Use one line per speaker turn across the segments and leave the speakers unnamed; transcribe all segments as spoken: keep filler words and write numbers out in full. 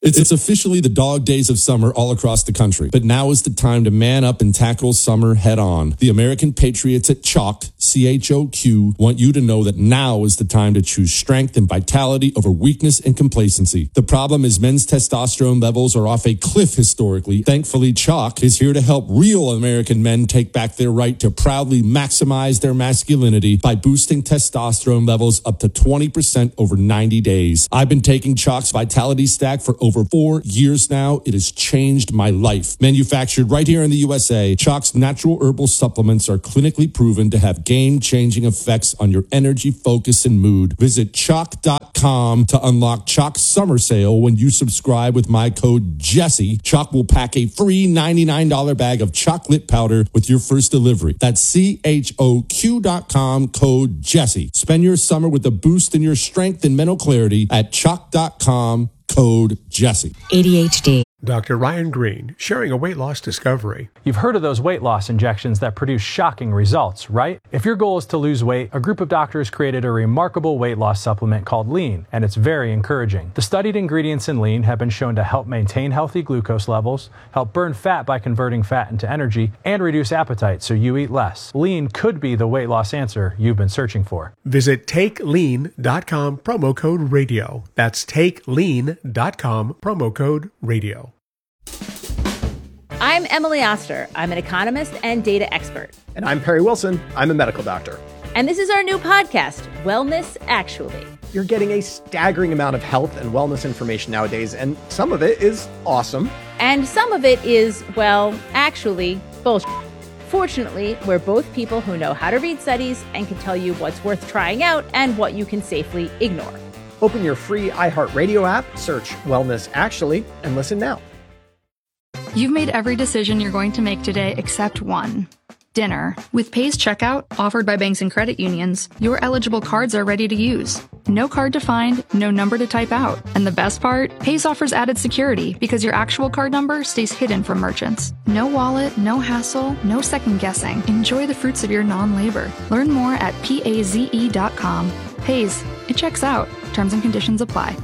It's officially the dog days of summer all across the country, but now is the time to man up and tackle summer head on. The American Patriots at Chalk, C H O Q, want you to know that now is the time to choose strength and vitality over weakness and complacency. The problem is men's testosterone levels are off a cliff historically. Thankfully, Chalk is here to help real American men take back their right to proudly maximize their masculinity by boosting testosterone levels up to twenty percent over ninety days. I've been taking Chalk's Vitality Stack for over four years now. It has changed my life. Manufactured right here in the U S A, Chalk's natural herbal supplements are clinically proven to have game-changing effects on your energy, focus, and mood. Visit chalk dot com to unlock Chalk's summer sale. When you subscribe with my code Jesse, Chalk will pack a free ninety-nine dollars bag of chocolate powder with your first delivery. That's C H O Q dot com, code Jesse. Spend your summer with a boost in your strength and mental clarity at chalk dot com, code Jesse.
A D H D.
Doctor Ryan Green, sharing a weight loss discovery.
You've heard of those weight loss injections that produce shocking results, right? If your goal is to lose weight, a group of doctors created a remarkable weight loss supplement called Lean, and it's very encouraging. The studied ingredients in Lean have been shown to help maintain healthy glucose levels, help burn fat by converting fat into energy, and reduce appetite so you eat less. Lean could be the weight loss answer you've been searching for.
Visit take lean dot com, promo code radio. That's take lean dot com, promo code radio.
I'm Emily Oster. I'm an economist and data expert.
And I'm Perry Wilson. I'm a medical doctor.
And this is our new podcast, Wellness Actually.
You're getting a staggering amount of health and wellness information nowadays, and some of it is awesome.
And some of it is, well, actually, bullshit. Fortunately, we're both people who know how to read studies and can tell you what's worth trying out and what you can safely ignore.
Open your free iHeartRadio app, search Wellness Actually, and listen now.
You've made every decision you're going to make today except one. Dinner. With Pay's checkout, offered by banks and credit unions, your eligible cards are ready to use. No card to find, no number to type out. And the best part? Pay's offers added security because your actual card number stays hidden from merchants. No wallet, no hassle, no second guessing. Enjoy the fruits of your non-labor. Learn more at paze dot com. Pay's. It checks out. Terms and conditions apply.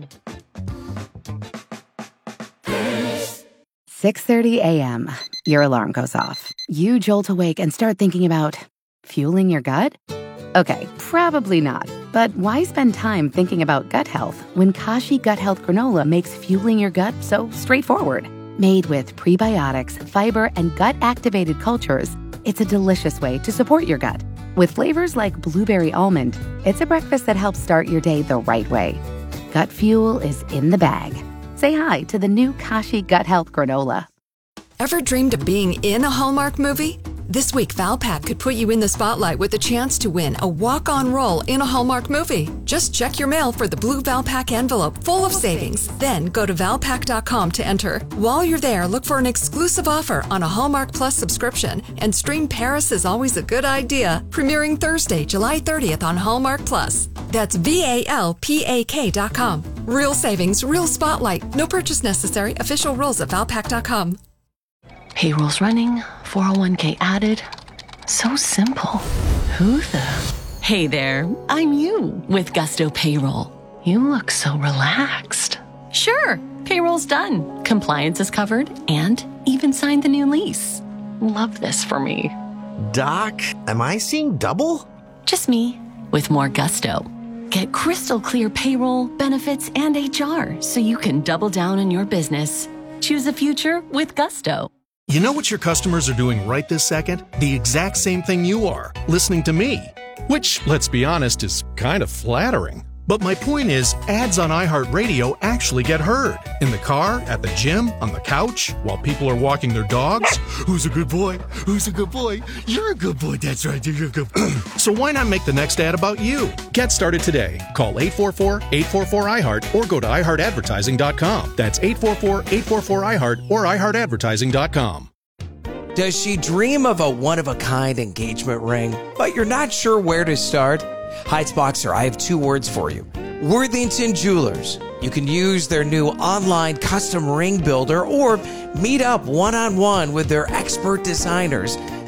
six thirty a.m. Your alarm goes off. You jolt awake and start thinking about fueling your gut? Okay, probably not. But why spend time thinking about gut health when Kashi Gut Health Granola makes fueling your gut so straightforward? Made with prebiotics, fiber, and gut-activated cultures, it's a delicious way to support your gut. With flavors like blueberry almond, it's a breakfast that helps start your day the right way. Gut fuel is in the bag. Say hi to the new Kashi Gut Health Granola.
Ever dreamed of being in a Hallmark movie? This week, Valpak could put you in the spotlight with a chance to win a walk-on role in a Hallmark movie. Just check your mail for the blue Valpak envelope full of savings. Then go to valpak dot com to enter. While you're there, look for an exclusive offer on a Hallmark Plus subscription and stream Paris is Always a Good Idea, premiering Thursday, July thirtieth on Hallmark Plus. That's V A L P A K dot com. Real savings, real spotlight. No purchase necessary. Official rules at valpak dot com.
Payroll's running, four oh one k added. So simple. Who the? Hey there, I'm you with Gusto Payroll. You look so relaxed. Sure, payroll's done. Compliance is covered and even signed the new lease. Love this for me.
Doc, am I seeing double?
Just me with more Gusto. Get crystal clear payroll, benefits, and H R so you can double down on your business. Choose a future with Gusto.
You know what your customers are doing right this second? The exact same thing you are, listening to me. Which, let's be honest, is kind of flattering. But my point is, ads on iHeartRadio actually get heard. In the car, at the gym, on the couch, while people are walking their dogs. Who's a good boy? Who's a good boy? You're a good boy. That's right. You're a good boy. So why not make the next ad about you? Get started today. Call eight four four, eight four four, I heart or go to i heart advertising dot com. That's eight four four, eight four four, I heart or i heart advertising dot com.
Does she dream of a one-of-a-kind engagement ring, but you're not sure where to start? Heights Boxer, I have two words for you. Worthington Jewelers. You can use their new online custom ring builder or meet up one-on-one with their expert designers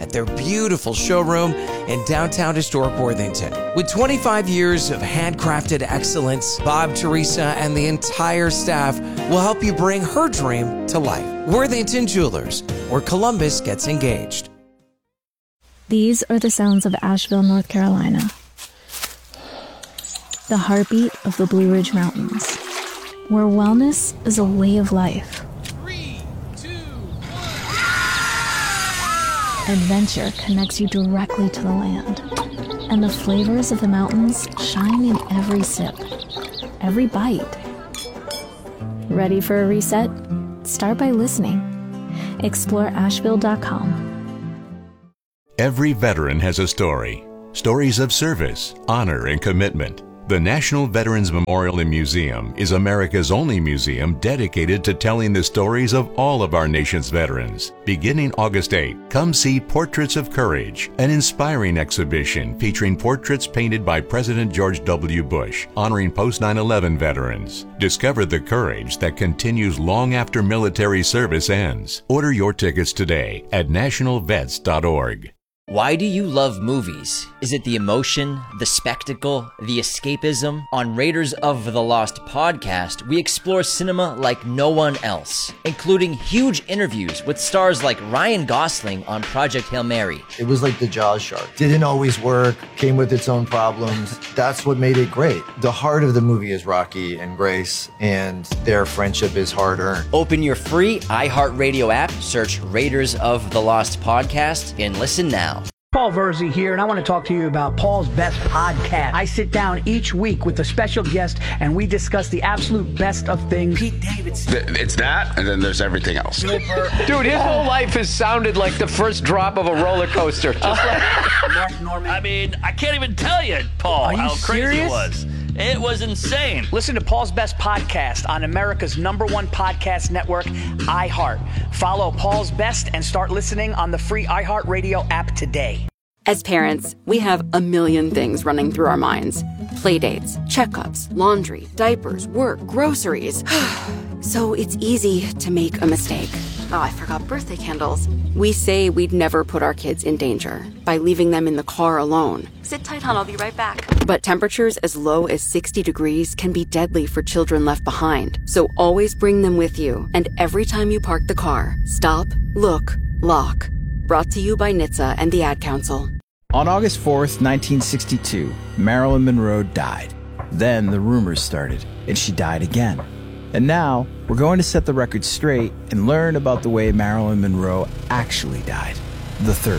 at their beautiful showroom in downtown historic Worthington. With twenty-five years of handcrafted excellence, Bob, Teresa, and the entire staff will help you bring her dream to life. Worthington Jewelers, where Columbus gets engaged.
These are the sounds of Asheville, North Carolina. The heartbeat of the Blue Ridge Mountains, where wellness is a way of life. Three, two, one. Adventure connects you directly to the land, and the flavors of the mountains shine in every sip, every bite. Ready for a reset? Start by listening. Explore Asheville dot com.
Every veteran has a story. Stories of service, honor, and commitment. The National Veterans Memorial and Museum is America's only museum dedicated to telling the stories of all of our nation's veterans. Beginning August eighth, come see Portraits of Courage, an inspiring exhibition featuring portraits painted by President George W. Bush, honoring post nine eleven veterans. Discover the courage that continues long after military service ends. Order your tickets today at national vets dot org.
Why do you love movies? Is it the emotion, the spectacle, the escapism? On Raiders of the Lost podcast, we explore cinema like no one else, including huge interviews with stars like Ryan Gosling on Project Hail Mary.
It was like the Jaws shark. Didn't always work, came with its own problems. That's what made it great. The heart of the movie is Rocky and Grace, and their friendship is hard-earned.
Open your free iHeartRadio app, search Raiders of the Lost podcast, and listen now.
Paul Verzi here, and I want to talk to you about Paul's Best Podcast. I sit down each week with a special guest, and we discuss the absolute best of things. Pete Davidson.
It's that, and then there's everything else.
Dude, his whole life has sounded like the first drop of a roller coaster. Just like
Mark Norman. I mean, I can't even tell you, Paul,
you
how crazy
serious?
it was. It was insane.
Listen to Paul's Best Podcast on America's number one podcast network, iHeart. Follow Paul's Best and start listening on the free iHeartRadio app today.
As parents, we have a million things running through our minds. Playdates, checkups, laundry, diapers, work, groceries. So it's easy to make a mistake. Oh, I forgot birthday candles. We say we'd never put our kids in danger by leaving them in the car alone.
Sit tight, hon. I'll be right back.
But temperatures as low as sixty degrees can be deadly for children left behind. So always bring them with you. And every time you park the car, stop, look, lock. Brought to you by N H T S A and the Ad Council.
On August fourth, nineteen sixty-two, Marilyn Monroe died. Then the rumors started, and she died again. And now, we're going to set the record straight and learn about the way Marilyn Monroe actually died. The third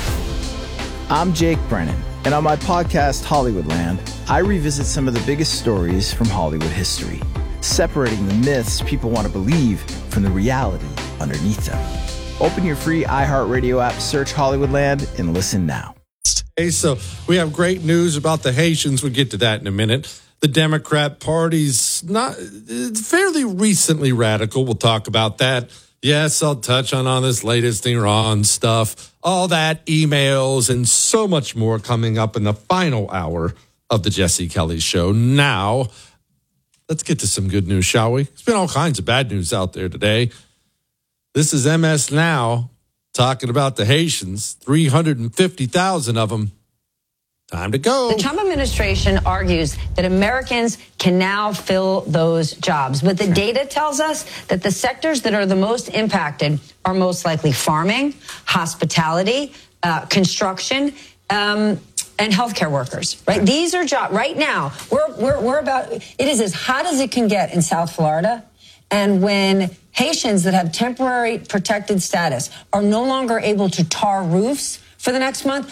way. I'm Jake Brennan, and on my podcast, Hollywoodland, I revisit some of the biggest stories from Hollywood history, separating the myths people want to believe from the reality underneath them. Open your free iHeartRadio app, search Hollywoodland, and listen now.
Hey, so we have great news about the Haitians. We'll get to that in a minute. The Democrat Party's not it's fairly recently radical. We'll talk about that. Yes, I'll touch on all this latest Iran stuff, all that, emails, and so much more coming up in the final hour of the Jesse Kelly Show. Now, let's get to some good news, shall we? There's been all kinds of bad news out there today. This is M S Now talking about the Haitians, three hundred fifty thousand of them. Time to go.
The Trump administration argues that Americans can now fill those jobs. But the data tells us that the sectors that are the most impacted are most likely farming, hospitality, uh, construction, um, and healthcare workers, right? These are jobs. Right now, we're, we're, we're about, it is as hot as it can get in South Florida. And when Haitians that have temporary protected status are no longer able to tar roofs for the next month.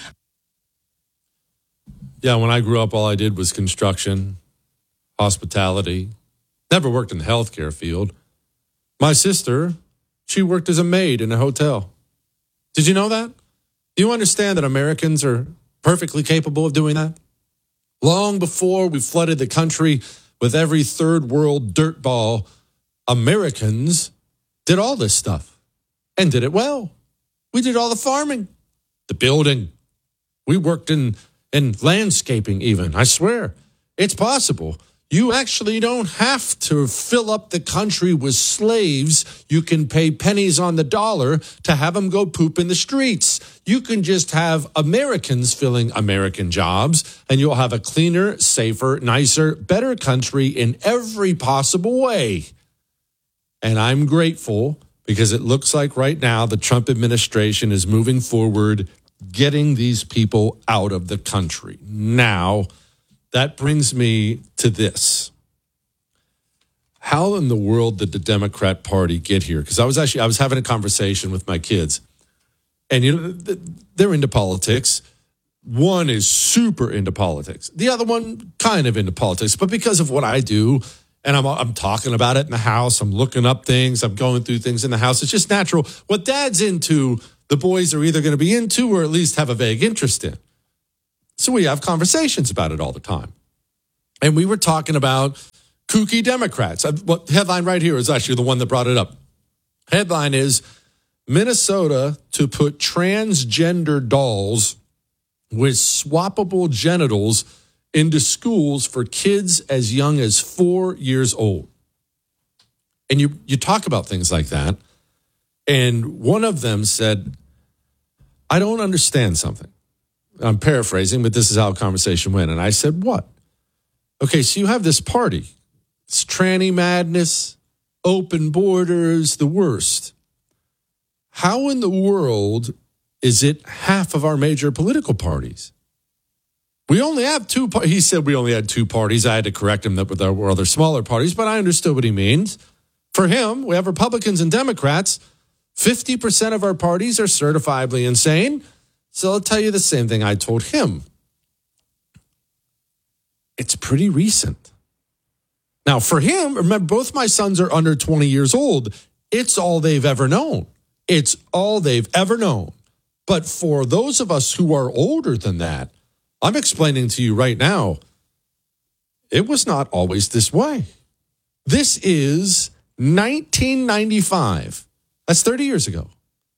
Yeah, when I grew up, all I did was construction, hospitality. Never worked in the healthcare field. My sister, she worked as a maid in a hotel. Did you know that? Do you understand that Americans are perfectly capable of doing that? Long before we flooded the country with every third world dirtball, Americans did all this stuff and did it well. We did all the farming, the building. We worked in, in landscaping even. I swear, it's possible. You actually don't have to fill up the country with slaves. You can pay pennies on the dollar to have them go poop in the streets. You can just have Americans filling American jobs, and you'll have a cleaner, safer, nicer, better country in every possible way. And I'm grateful because it looks like right now the Trump administration is moving forward, getting these people out of the country. Now, that brings me to this. How in the world did the Democrat Party get here? Because I was actually, I was having a conversation with my kids. And, you know, they're into politics. One is super into politics. The other one kind of into politics. But because of what I do, and I'm, I'm talking about it in the house, I'm looking up things, I'm going through things in the house, it's just natural. What Dad's into, the boys are either going to be into or at least have a vague interest in. So we have conversations about it all the time. And we were talking about kooky Democrats. What headline right here is actually the one that brought it up. Headline is Minnesota to put transgender dolls with swappable genitals into schools for kids as young as four years old. And you, you talk about things like that. And one of them said, I don't understand something. I'm paraphrasing, but this is how a conversation went. And I said, what? Okay, so you have this party. It's tranny madness, open borders, the worst. How in the world is it half of our major political parties? We only have two. He said we only had two parties. I had to correct him that there were other smaller parties, but I understood what he means. For him, we have Republicans and Democrats. fifty percent of our parties are certifiably insane. So I'll tell you the same thing I told him. It's pretty recent. Now, for him, remember, both my sons are under twenty years old. It's all they've ever known. It's all they've ever known. But for those of us who are older than that, I'm explaining to you right now, it was not always this way. This is nineteen ninety-five. That's thirty years ago.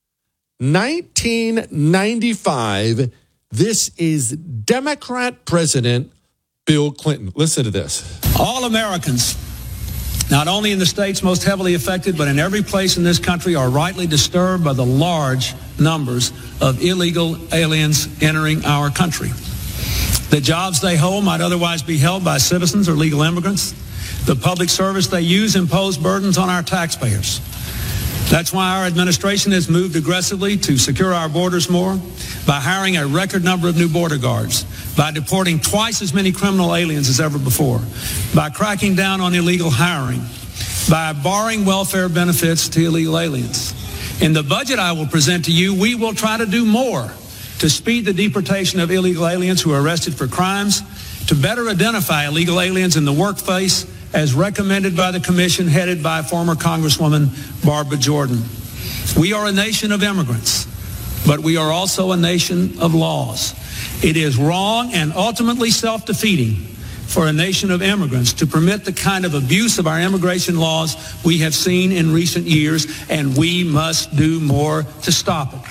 nineteen ninety-five, this is Democrat President Bill Clinton. Listen to this.
All Americans, not only in the states most heavily affected, but in every place in this country, are rightly disturbed by the large numbers of illegal aliens entering our country. The jobs they hold might otherwise be held by citizens or legal immigrants. The public service they use impose burdens on our taxpayers. That's why our administration has moved aggressively to secure our borders more by hiring a record number of new border guards, by deporting twice as many criminal aliens as ever before, by cracking down on illegal hiring, by barring welfare benefits to illegal aliens. In the budget I will present to you, we will try to do more to speed the deportation of illegal aliens who are arrested for crimes, to better identify illegal aliens in the workplace, as recommended by the commission headed by former Congresswoman Barbara Jordan. We are a nation of immigrants, but we are also a nation of laws. It is wrong and ultimately self-defeating for a nation of immigrants to permit the kind of abuse of our immigration laws we have seen in recent years, and we must do more to stop it.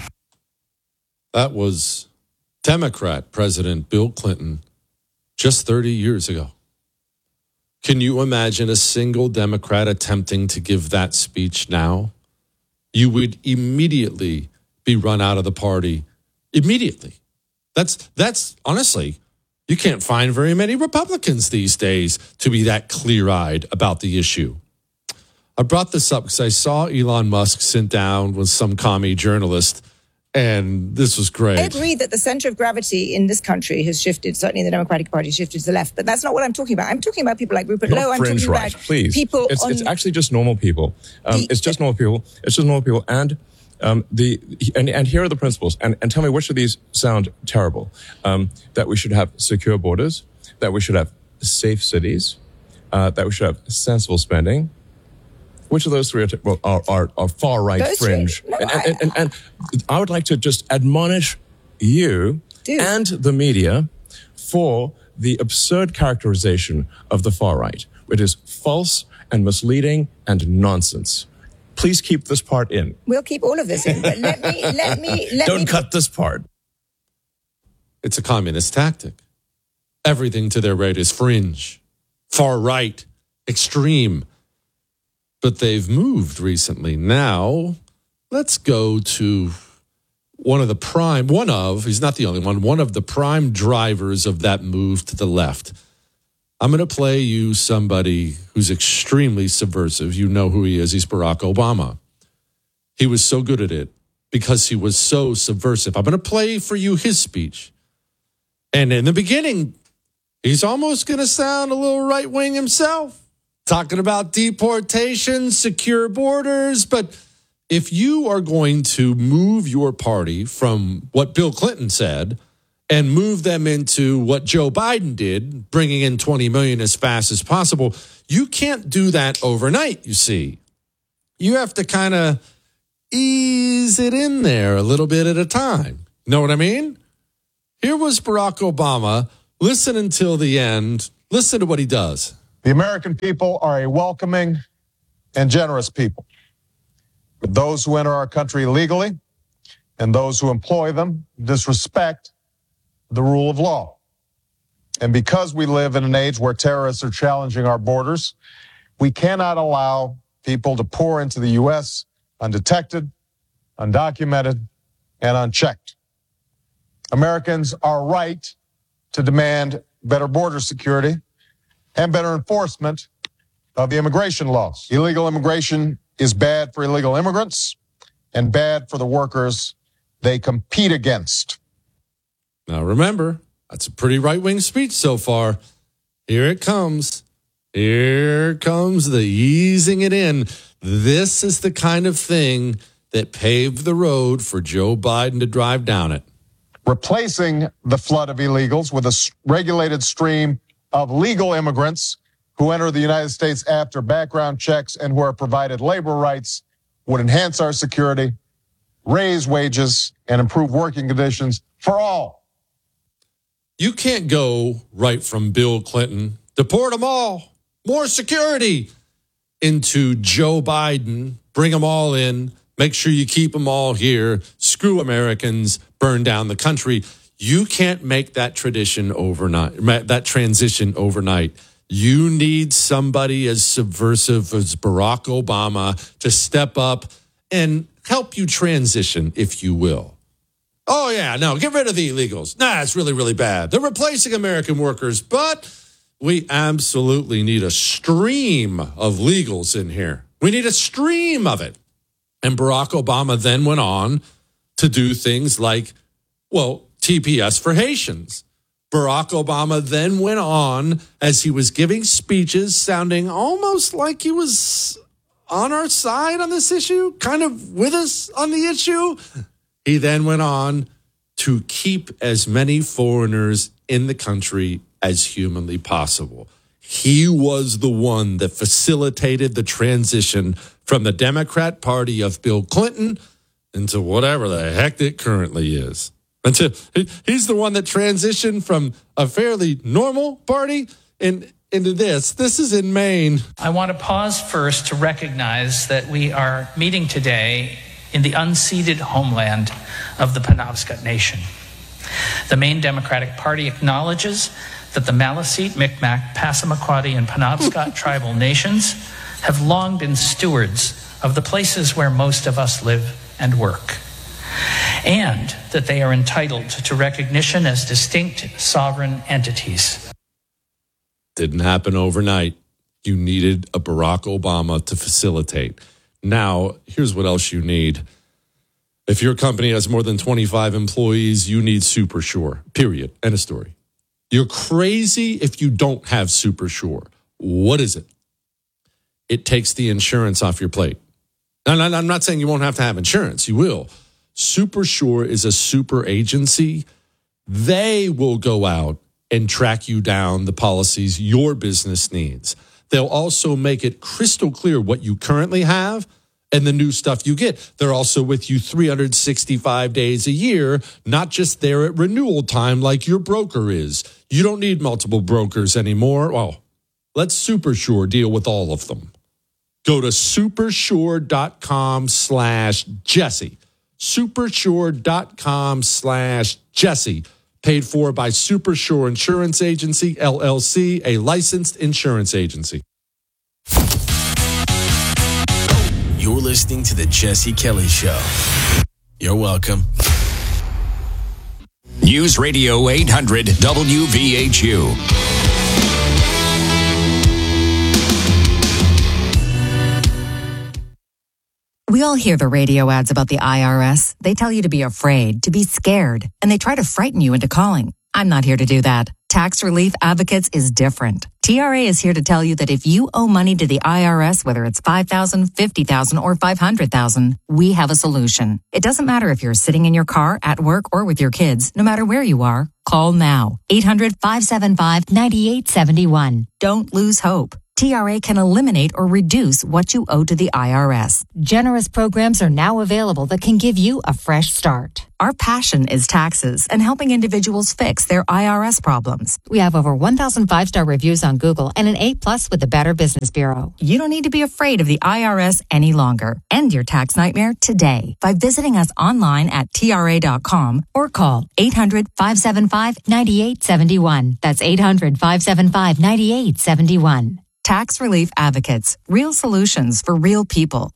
That was Democrat President Bill Clinton just thirty years ago. Can you imagine a single Democrat attempting to give that speech now? You would immediately be run out of the party. Immediately. That's, that's honestly, you can't find very many Republicans these days to be that clear-eyed about the issue. I brought this up because I saw Elon Musk sit down with some commie journalist, and this was great.
I agree that the center of gravity in this country has shifted, certainly in the Democratic Party, shifted to the left. But that's not what I'm talking about. I'm talking about people like Rupert
Not
Lowe. I'm
fringe
talking
right,
about
please.
people
it's,
on...
it's actually just normal people. Um,
The-
it's just normal people. It's just normal people. And um, the and, and here are the principles. And, and tell me which of these sound terrible. Um, that we should have secure borders, that we should have safe cities, uh, that we should have sensible spending. Which of those three are, well, are, are, are far right
Those
fringe?
three? No,
and,
I-
and, and, and I would like to just admonish you
Dude.
and the media for the absurd characterization of the far right, which is false and misleading and nonsense. Please keep this part in.
We'll keep all of this in, but let me, let me, let
Don't
me...
cut this part.
It's a communist tactic. Everything to their right is fringe. far right, extreme. But they've moved recently. Now, let's go to one of the prime, one of, he's not the only one, one of the prime drivers of that move to the left. I'm going to play you somebody who's extremely subversive. You know who he is. He's Barack Obama. He was so good at it because he was so subversive. I'm going to play for you his speech. And in the beginning, he's almost going to sound a little right-wing himself, talking about deportation, secure borders. But if you are going to move your party from what Bill Clinton said and move them into what Joe Biden did, bringing in twenty million as fast as possible, you can't do that overnight, you see. You have to kind of ease it in there a little bit at a time. Know what I mean? Here was Barack Obama. Listen until the end. Listen to what he does.
The American people are a welcoming and generous people. But those who enter our country illegally and those who employ them disrespect the rule of law. And because we live in an age where terrorists are challenging our borders, we cannot allow people to pour into the U S undetected, undocumented, and unchecked. Americans are right to demand better border security and better enforcement of the immigration laws. Illegal immigration is bad for illegal immigrants and bad for the workers they compete against.
Now remember, that's a pretty right-wing speech so far. Here it comes. Here comes the easing it in. This is the kind of thing that paved the road for Joe Biden to drive down it.
Replacing the flood of illegals with a regulated stream of legal immigrants who enter the United States after background checks and who are provided labor rights would enhance our security, raise wages, and improve working conditions for all.
You can't go right from Bill Clinton, deport them all, more security, into Joe Biden, bring them all in, make sure you keep them all here, screw Americans, burn down the country. You can't make that tradition overnight, that transition overnight. You need somebody as subversive as Barack Obama to step up and help you transition, if you will. Oh, yeah, no, get rid of the illegals. Nah, it's really, really bad. They're replacing American workers, but we absolutely need a stream of legals in here. We need a stream of it. And Barack Obama then went on to do things like, well, T P S for Haitians. Barack Obama then went on as he was giving speeches sounding almost like he was on our side on this issue, kind of with us on the issue. He then went on to keep as many foreigners in the country as humanly possible. He was the one that facilitated the transition from the Democrat Party of Bill Clinton into whatever the heck it currently is. Until he's the one that transitioned from a fairly normal party in, into this. This is in Maine.
I want to pause first to recognize that we are meeting today in the unceded homeland of the Penobscot Nation. The Maine Democratic Party acknowledges that the Maliseet, Micmac, Passamaquoddy, and Penobscot tribal nations have long been stewards of the places where most of us live and work, and that they are entitled to recognition as distinct sovereign entities.
Didn't happen overnight. You needed a Barack Obama to facilitate. Now, here's what else you need. If your company has more than twenty-five employees, you need Super Sure, period. End of story. You're crazy if you don't have Super Sure. What is it? It takes the insurance off your plate. And I'm not saying you won't have to have insurance. You will. Super Sure is a super agency. They will go out and track you down the policies your business needs. They'll also make it crystal clear what you currently have and the new stuff you get. They're also with you three hundred sixty-five days a year, not just there at renewal time like your broker is. You don't need multiple brokers anymore. Well, let Super Sure deal with all of them. Go to supersure.com slash Jesse. Supersure.com slash Jesse. Paid for by Super Sure Insurance Agency, L L C, a licensed insurance agency.
You're listening to The Jesse Kelly Show. You're welcome.
News Radio eight hundred W V H U.
We all hear the radio ads about the I R S. They tell you to be afraid, to be scared, and they try to frighten you into calling. I'm not here to do that. Tax Relief Advocates is different. T R A is here to tell you that if you owe money to the I R S, whether it's five thousand dollars, fifty thousand dollars, or five hundred thousand dollars, we have a solution. It doesn't matter if you're sitting in your car, at work, or with your kids. No matter where you are, call now. eight hundred, five seven five, nine eight seven one. Don't lose hope. T R A can eliminate or reduce what you owe to the I R S. Generous programs are now available that can give you a fresh start. Our passion is taxes and helping individuals fix their I R S problems. We have over one thousand five-star reviews on Google and an A plus with the Better Business Bureau. You don't need to be afraid of the I R S any longer. End your tax nightmare today by visiting us online at T R A dot com or call eight hundred, five seven five, nine eight seven one. That's eight hundred, five seven five, nine eight seven one. Tax Relief Advocates. Real solutions for real people.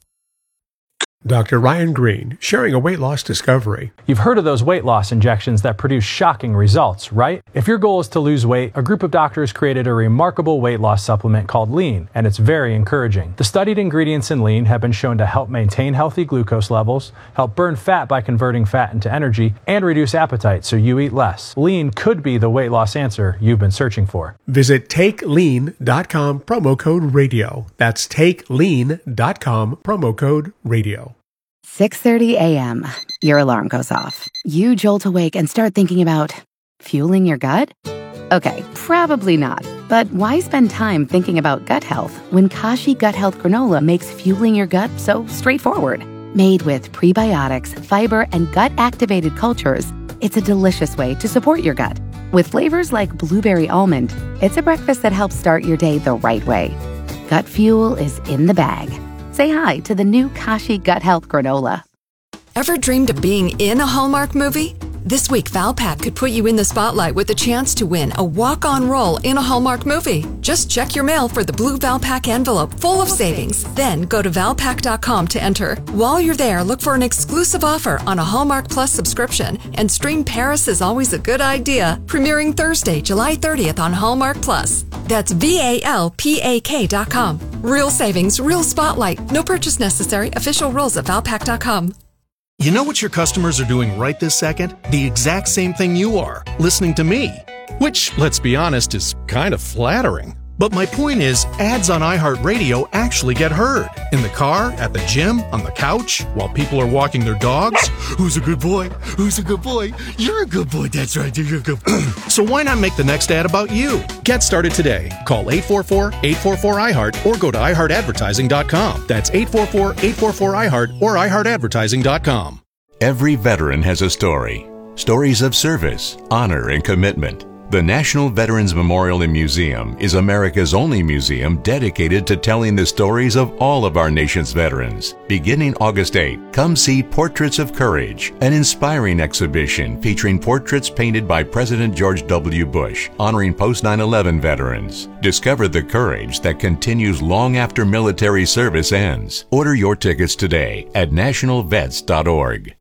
Doctor Ryan Green, sharing a weight loss discovery.
You've heard of those weight loss injections that produce shocking results, right? If your goal is to lose weight, a group of doctors created a remarkable weight loss supplement called Lean, and it's very encouraging. The studied ingredients in Lean have been shown to help maintain healthy glucose levels, help burn fat by converting fat into energy, and reduce appetite so you eat less. Lean could be the weight loss answer you've been searching for.
Visit take lean dot com, promo code radio. That's take lean dot com, promo code radio.
six thirty a.m. Your alarm goes off. You jolt awake and start thinking about fueling your gut? Okay, probably not. But why spend time thinking about gut health when Kashi Gut Health Granola makes fueling your gut so straightforward? Made with prebiotics, fiber, and gut-activated cultures, it's a delicious way to support your gut. With flavors like blueberry almond, it's a breakfast that helps start your day the right way. Gut fuel is in the bag. Say hi to the new Kashi Gut Health Granola.
Ever dreamed of being in a Hallmark movie? This week, Valpak could put you in the spotlight with a chance to win a walk-on role in a Hallmark movie. Just check your mail for the blue Valpak envelope full of savings. Then go to valpak dot com to enter. While you're there, look for an exclusive offer on a Hallmark Plus subscription and stream Paris is Always a Good Idea, premiering Thursday, July thirtieth on Hallmark Plus. That's V A L P A K dot com. Real savings, real spotlight. No purchase necessary. Official rules at valpak dot com.
You know what your customers are doing right this second? The exact same thing you are, listening to me. Which, let's be honest, is kind of flattering. But my point is, ads on iHeartRadio actually get heard. In the car, at the gym, on the couch, while people are walking their dogs. Who's a good boy? Who's a good boy? You're a good boy, that's right, you're a good boy. So why not make the next ad about you? Get started today. Call eight four four, eight four four, I heart or go to i heart advertising dot com. That's eight four four, eight four four, I heart or i heart advertising dot com.
Every veteran has a story. Stories of service, honor, and commitment. The National Veterans Memorial and Museum is America's only museum dedicated to telling the stories of all of our nation's veterans. Beginning August eighth, come see Portraits of Courage, an inspiring exhibition featuring portraits painted by President George W. Bush, honoring post nine eleven veterans. Discover the courage that continues long after military service ends. Order your tickets today at national vets dot org.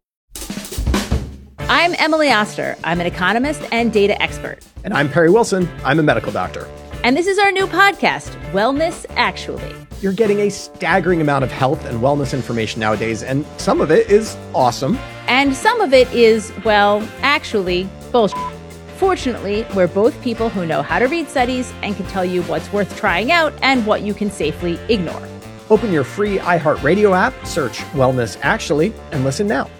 I'm Emily Oster. I'm an economist and data expert.
And I'm Perry Wilson. I'm a medical doctor.
And this is our new podcast, Wellness Actually.
You're getting a staggering amount of health and wellness information nowadays, and some of it is awesome.
And some of it is, well, actually, bullshit. Fortunately, we're both people who know how to read studies and can tell you what's worth trying out and what you can safely ignore.
Open your free iHeartRadio app, search Wellness Actually, and listen now.